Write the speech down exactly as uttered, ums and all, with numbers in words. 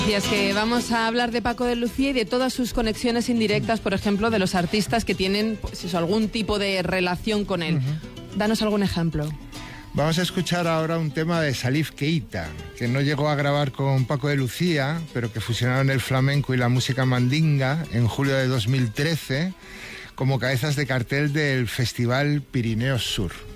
Y es que vamos a hablar de Paco de Lucía y de todas sus conexiones indirectas, por ejemplo, de los artistas que tienen pues, eso, algún tipo de relación con él. Uh-huh. Danos algún ejemplo. Vamos a escuchar ahora un tema de Salif Keita, que no llegó a grabar con Paco de Lucía, pero que fusionaron el flamenco y la música mandinga en julio de dos mil trece como cabezas de cartel del Festival Pirineos Sur.